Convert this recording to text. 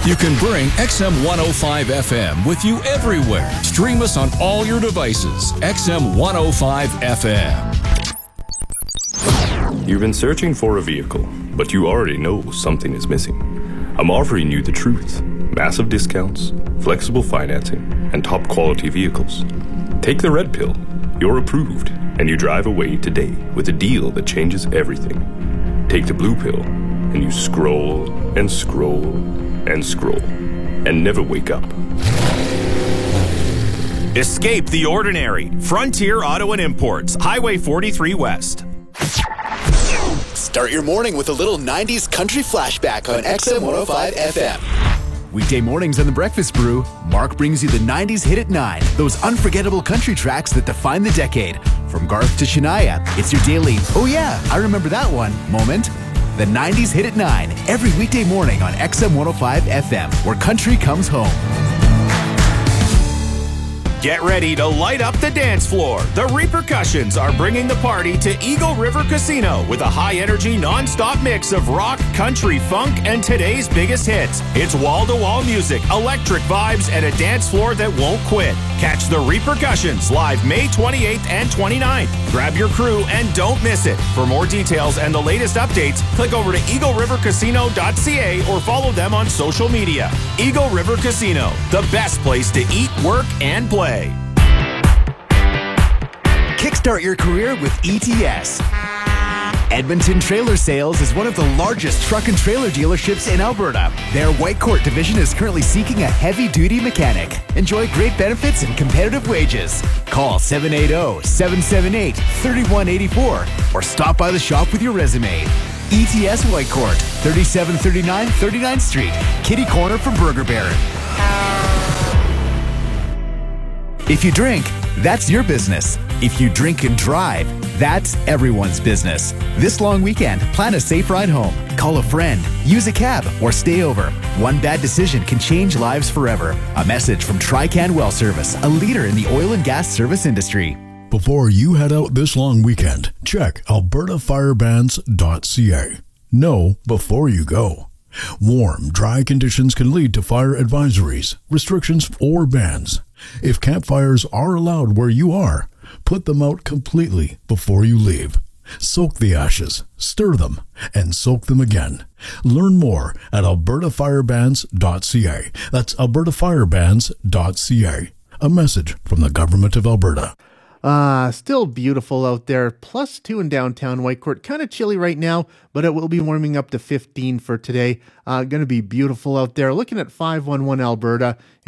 You can bring XM 105 FM with you everywhere. Stream us on all your devices. XM 105 FM. You've been searching for a vehicle, but you already know something is missing. I'm offering you the truth. Massive discounts, flexible financing, and top quality vehicles. Take the red pill. You're approved, and you drive away today with a deal that changes everything. Take the blue pill, and you scroll and scroll and scroll and never wake up. Escape the ordinary. Frontier Auto and Imports, Highway 43 West. Start your morning with a little 90s country flashback on XM 105 FM. Weekday mornings on The Breakfast Brew, Mark brings you the 90s hit at 9. Those unforgettable country tracks that define the decade. From Garth to Shania, it's your daily, oh yeah, I remember that one, moment. The 90s hit at 9, every weekday morning on XM 105 FM, where country comes home. Get ready to light up the dance floor. The Repercussions are bringing the party to Eagle River Casino with a high-energy, non-stop mix of rock, country, funk, and today's biggest hits. It's wall-to-wall music, electric vibes, and a dance floor that won't quit. Catch the Repercussions live May 28th and 29th. Grab your crew and don't miss it. For more details and the latest updates, click over to eaglerivercasino.ca or follow them on social media. Eagle River Casino, the best place to eat, work, and play. Kickstart your career with ETS. Edmonton Trailer Sales is one of the largest truck and trailer dealerships in Alberta. Their Whitecourt division is currently seeking a heavy-duty mechanic. Enjoy great benefits and competitive wages. Call 780-778-3184 or stop by the shop with your resume. ETS Whitecourt, 3739 39th Street, Kitty Corner from Burger Baron. If you drink, that's your business. If you drink and drive, that's everyone's business. This long weekend, plan a safe ride home. Call a friend, use a cab, or stay over. One bad decision can change lives forever. A message from Trican Well Service, a leader in the oil and gas service industry. Before you head out this long weekend, check albertafirebans.ca. Know before you go. Warm, dry conditions can lead to fire advisories, restrictions, or bans. If campfires are allowed where you are, put them out completely before you leave. Soak the ashes, stir them, and soak them again. Learn more at albertafirebans.ca. That's albertafirebans.ca. A message from the Government of Alberta. Still beautiful out there. +2 in downtown Whitecourt. Kind of chilly right now, but it will be warming up to 15 for today. Going to be beautiful out there. Looking at 511 Alberta.